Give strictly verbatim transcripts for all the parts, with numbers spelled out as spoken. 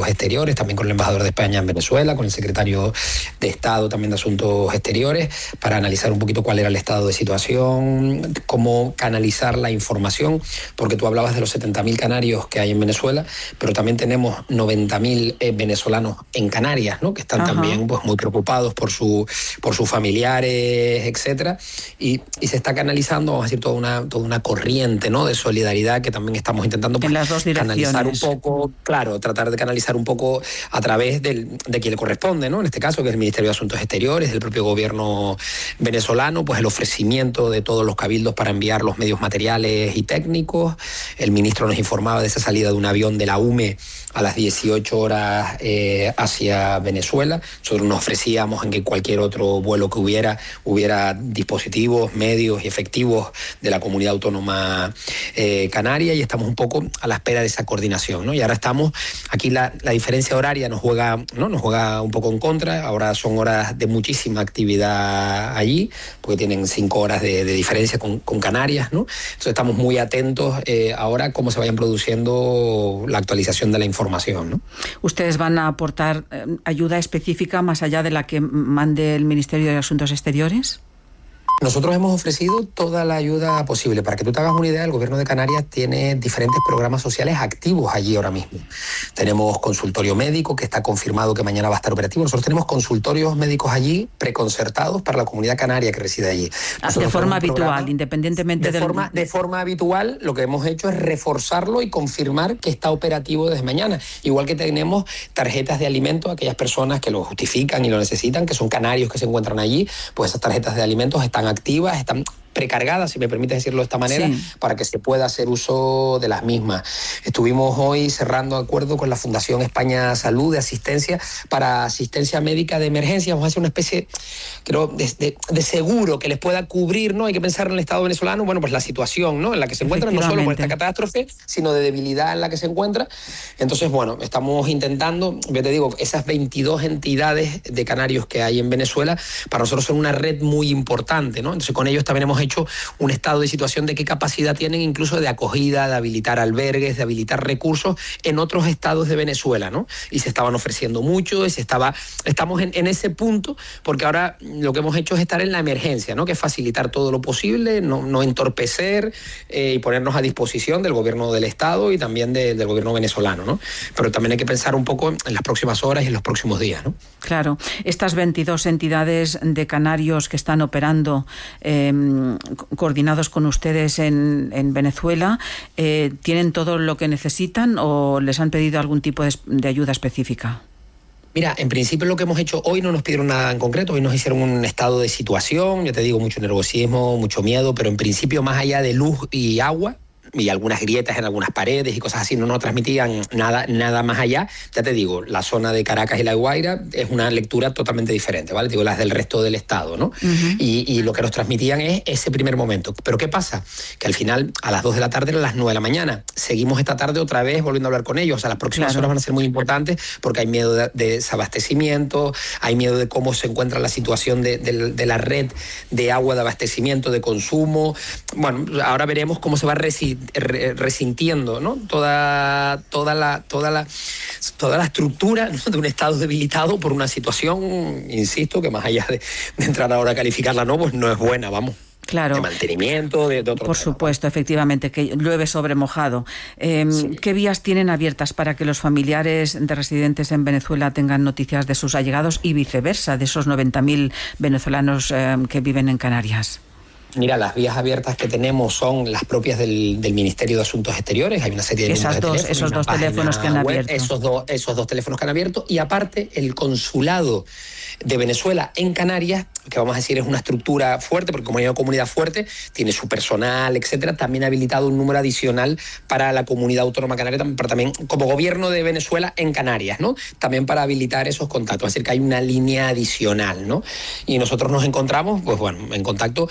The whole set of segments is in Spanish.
Asuntos Exteriores, también con el embajador de España en Venezuela, con el secretario de Estado también de Asuntos Exteriores, para analizar un poquito cuál era el estado de situación, cómo canalizar la información, porque tú hablabas de los setenta mil canarios que hay en Venezuela, pero también tenemos noventa mil eh, venezolanos en Canarias, ¿no? Que están Ajá. también pues, muy preocupados por, su, por sus familiares, etcétera, y, y se está canalizando, vamos a decir, toda una, toda una corriente, ¿no? de solidaridad que también estamos intentando pues, en las dos canalizar un poco, claro, tratar de canalizar un poco a través del, de quien le corresponde, ¿no? En este caso, que es el Ministerio de Asuntos Exteriores, del propio gobierno venezolano, pues el ofrecimiento de todos los cabildos para enviar los medios materiales y técnicos. El ministro nos informaba de esa salida de un avión de la U M E a las dieciocho horas eh, hacia Venezuela. Nosotros nos ofrecíamos en que cualquier otro vuelo que hubiera, hubiera dispositivos, medios y efectivos de la comunidad autónoma eh, canaria, y estamos un poco a la espera de esa coordinación, ¿no? Y ahora estamos, aquí la, la diferencia horaria nos juega, ¿no? nos juega un poco en contra. Ahora son horas de muchísima actividad allí, porque tienen cinco horas de, de diferencia con, con Canarias, ¿no? Entonces estamos muy atentos eh, ahora a cómo se vayan produciendo la actualización de la información, ¿no? ¿Ustedes van a aportar eh, ayuda específica más allá de la que mande el Ministerio de Asuntos Exteriores? Nosotros hemos ofrecido toda la ayuda posible. Para que tú te hagas una idea, el Gobierno de Canarias tiene diferentes programas sociales activos allí ahora mismo. Tenemos consultorio médico, que está confirmado que mañana va a estar operativo. Nosotros tenemos consultorios médicos allí preconcertados para la comunidad canaria que reside allí. Nosotros de forma habitual, programa, independientemente de del... Forma, de forma habitual, lo que hemos hecho es reforzarlo y confirmar que está operativo desde mañana. Igual que tenemos tarjetas de alimentos a aquellas personas que lo justifican y lo necesitan, que son canarios que se encuentran allí, pues esas tarjetas de alimentos están activas, están precargadas, si me permite decirlo de esta manera, sí. para que se pueda hacer uso de las mismas. Estuvimos hoy cerrando acuerdo con la Fundación España Salud de asistencia para asistencia médica de emergencia. Vamos a hacer una especie, creo, de, de, de seguro que les pueda cubrir, ¿no? Hay que pensar en el Estado venezolano, bueno, pues la situación, ¿no? en la que se encuentra, no solo por esta catástrofe, sino de debilidad en la que se encuentra. Entonces, bueno, estamos intentando, yo te digo, esas veintidós entidades de canarios que hay en Venezuela, para nosotros son una red muy importante, ¿no? Entonces, con ellos también hemos hecho un estado de situación de qué capacidad tienen incluso de acogida, de habilitar albergues, de habilitar recursos en otros estados de Venezuela, ¿no? Y se estaban ofreciendo mucho, y se estaba, estamos en, en ese punto, porque ahora lo que hemos hecho es estar en la emergencia, ¿no? Que es facilitar todo lo posible, no, no entorpecer eh, y ponernos a disposición del gobierno del estado y también de, del gobierno venezolano, ¿no? Pero también hay que pensar un poco en las próximas horas y en los próximos días, ¿no? Claro, estas veintidós entidades de canarios que están operando eh, coordinados con ustedes en, en Venezuela, eh, ¿tienen todo lo que necesitan o les han pedido algún tipo de, de ayuda específica? Mira, en principio lo que hemos hecho hoy no nos pidieron nada en concreto, hoy nos hicieron un estado de situación, ya te digo, mucho nerviosismo, mucho miedo, pero en principio más allá de luz y agua, y algunas grietas en algunas paredes y cosas así, no nos transmitían nada, nada más allá. Ya te digo, la zona de Caracas y La Guaira es una lectura totalmente diferente, ¿vale? Te digo, las del resto del estado, ¿no? Uh-huh. Y, y lo que nos transmitían es ese primer momento. Pero ¿qué pasa? Que al final, a las dos de la tarde eran las nueve de la mañana. Seguimos esta tarde otra vez volviendo a hablar con ellos. O sea, las próximas claro. horas van a ser muy importantes porque hay miedo de, de desabastecimiento, hay miedo de cómo se encuentra la situación de, de, de la red de agua de abastecimiento, de consumo. Bueno, ahora veremos cómo se va a resi- resintiendo, ¿no? Toda, toda, la, toda, la, toda la estructura, ¿no? de un estado debilitado por una situación, insisto, que más allá de, de entrar ahora a calificarla, no, pues no es buena, vamos. Claro. De mantenimiento, de, de otro Por tema. Supuesto, efectivamente, que llueve sobre mojado. Eh, sí. ¿Qué vías tienen abiertas para que los familiares de residentes en Venezuela tengan noticias de sus allegados y viceversa, de esos noventa mil venezolanos eh, que viven en Canarias? Mira, las vías abiertas que tenemos son las propias del, del Ministerio de Asuntos Exteriores. Hay una serie de Esas dos, de esos dos teléfonos que han web, abierto. Esos, do, esos dos teléfonos que han abierto. Y aparte, el consulado de Venezuela en Canarias, que vamos a decir es una estructura fuerte, porque como hay una comunidad fuerte, tiene su personal, etcétera, también ha habilitado un número adicional para la comunidad autónoma canaria, para también como gobierno de Venezuela en Canarias, ¿no? También para habilitar esos contactos, es decir, que hay una línea adicional, ¿no? Y nosotros nos encontramos, pues bueno, en contacto.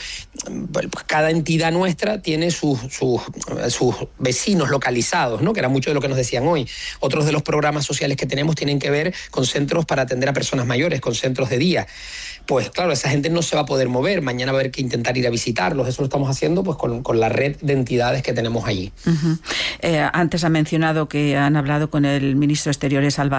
Cada entidad nuestra tiene sus, sus, sus vecinos localizados, ¿no? Que era mucho de lo que nos decían hoy. Otros de los programas sociales que tenemos tienen que ver con centros para atender a personas mayores, con centros de día. Pues claro, esa gente no se va a poder mover, mañana va a haber que intentar ir a visitarlos. Eso lo estamos haciendo pues con, con la red de entidades que tenemos allí. Uh-huh. Eh, antes ha mencionado que han hablado con el ministro de Exteriores, Álvaro